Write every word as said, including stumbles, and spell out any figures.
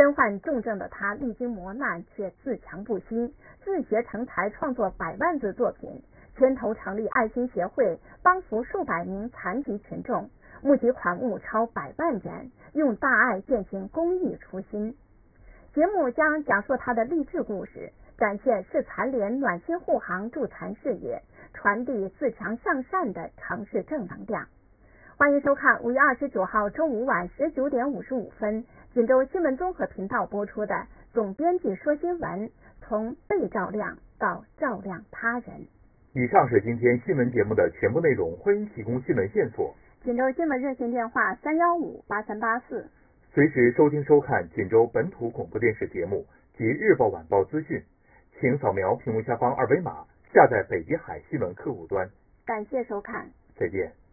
身患重症的他历经磨难，却自强不息，自学成才，创作百万字作品，牵头成立爱心协会，帮扶数百名残疾群众，募集款物超百万元，用大爱践行公益初心。节目将讲述他的励志故事，展现市残联暖心护航助残事业，传递自强向善的城市正能量。欢迎收看五月二十九号周五晚十九点五十五分，锦州新闻综合频道播出的总编辑说新闻，从被照亮到照亮他人。 以上是今天新闻节目的全部内容，欢迎提供新闻线索。 锦州新闻热线电话三幺五八三八四， 随时收听收看锦州本土广播电视节目及日报晚报资讯，请扫描屏幕下方二维码下载北极海新闻客户端。 感谢收看， 再见。